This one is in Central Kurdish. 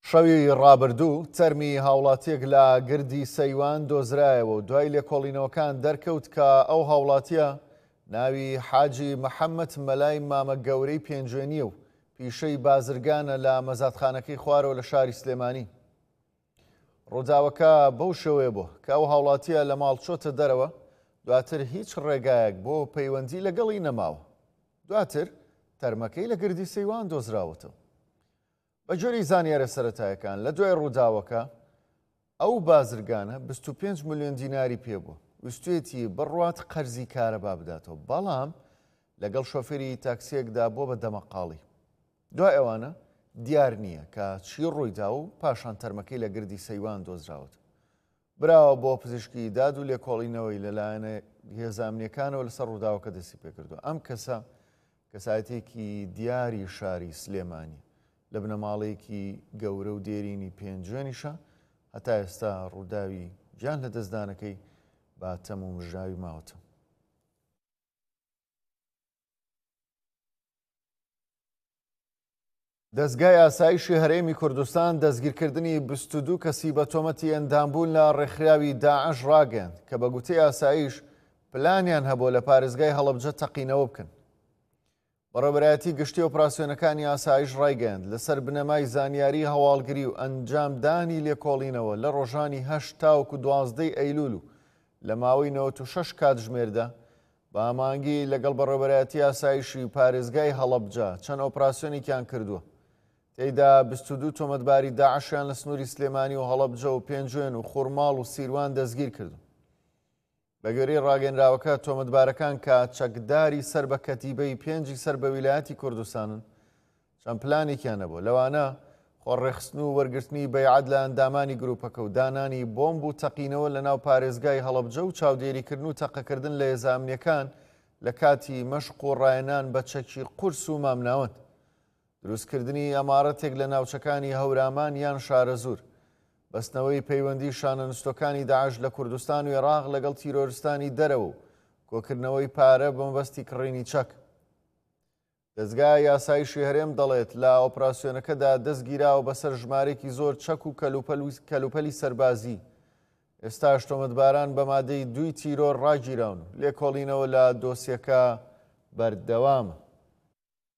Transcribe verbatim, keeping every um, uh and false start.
شەوی ڕابردوو تەرمی هاوڵاتیەک لە گردی سەیوان دۆزرایەوە و دوای لێکۆڵینەوەکان دەرکەوت کە ئەو هاوڵاتیە ناوی حاجی محەممەد مەلای مامە گەورەی پێنجوێنیە و پیشەی بازرگانە لە مەزادخانەکەی خوارەوە لە شاری سلێمانی. ڕووداوەکە بەو شێوەیە بوو کە ئەو هاوڵاتیە لە ماڵ چۆتە دەرەوە، دواتر هیچ ڕێگایەک بۆ پەیوەندی لەگەڵی نەماوە. دواتر تەرمەکەی لە گردی سەیوان دۆزراوەتەوە. بە جۆری زانیارە سەرەتایەکان لە دوای ڕووداوەکە ئەو بازرگانە بیست و پێنج ملیۆن دیناری پێبوو، ویستوێتی بڕوات قەرزی کارەبا بداتەوە، بەڵام لەگەڵ شۆفێری تاکسیەکدا بۆ بە دەمەقاڵی. دوای ئەوانە دیار نییە کە چی ڕوویدا و پاشان تەرمەکەی لە گردی سەیوان دۆزراوەت. براوە بۆ پزیشکی داد و لێکۆڵینەوەی لەلایەنە هێزانامنیەکانەوە لەسەر ڕووداوەکە دەستی پێکردو. ئەم کەسە کەسایەتێکی دیاری شاری سلێمانی لە بنەماڵەیەکی گەورە و دێرینی پێنجوێنیشە، هەتا ئێستا ڕووداوی گیان لە دەستدانەکەی با تەم و مژاوی ماوەتە. دەستگای ئاسایشی هەرێمی کوردستان دەستگیرکردنی بیست و دوو کەسی بە تۆمەتی ئەندامبوون لە ڕێکخراوی داعش ڕاگەیاند کە بە گوتەی ئاسایش پلانیان هەبوو لە پارێزگای هەڵەبجە تەقینەوە بکەن. بەڕێوەبەرایەتی گشتی ئۆپراسیۆنەکانی ئاسایش ڕایگەیاند لەسەر بنەمای زانیاری هەواڵگری و ئەنجامدانی لێکۆڵینەوە لە ڕۆژانی هەشت تاوەکو دوازدەی ئەیلول و لە ماوەی نەوەت و شەش کاتژمێردا بە ئامانگی لەگەڵ بەڕێوەبەرایەتی ئاسایشی پارێزگای هەڵەبجە چەند ئۆپراسیۆنێکیان کردووە. تێیدا بیست و دوو تۆمەتباری داعشیان لە سنووری سلێمانی و هەڵەبجە و پێنجوێن و خوڕماڵ و سیروان دەستگیر کردو. بەگوێرەی ڕاگەنراوەکە تۆمەتبارەکان کە چەکداری سەر بە کەتیبەی پێنجی سەر بە ویلایەتی کوردستانن چەند پلانێکیان هەبوو. لەوانە خۆڕێخستن و وەرگرتنی بەیعەد لە ئەندامانی گروپەکە و دانانی بۆمب و تەقینەوە لە ناو پارێزگای هەڵەبجە و چاودێریکردن و تەقەکردن لە هێزانامنیەکان لە کاتی مەشق و ڕایەنان بە چەکی قورس و مامناوەند، دروستکردنی ئەمارەتێک لە ناوچەکانی هەورامان یان شارەزور، بەستنەوەی پەیوەندی شانەنوستەکانی داعش لە کوردستان و عێراق لەگەڵ تیرۆریستانی دەرەوە و کۆکردنەوەی پارە بە مەبەستی کڕینی چەک. دەستگای یاسایشی هەرێم دەڵێت لە ئۆپراسیۆنەکەدا دەستگیراوە بەسەر ژمارێکی زۆر چەک و کەلوپەلی سەربازی. ئێستاش تۆمەتباران بە مادەی دوی تیرۆر ڕاگیراون و لێکۆڵینەوە لە دۆسیەکە بەردەوامە.